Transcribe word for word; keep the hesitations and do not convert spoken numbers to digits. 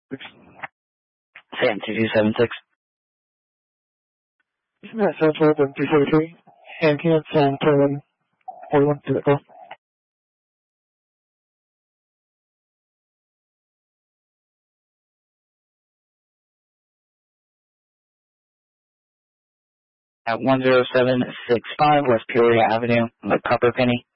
Sam two two seven six. Yeah, Central one two seven three. And can Sam turn forty-one to the call. At one zero seven six five West Peoria Avenue, the Copper Penny.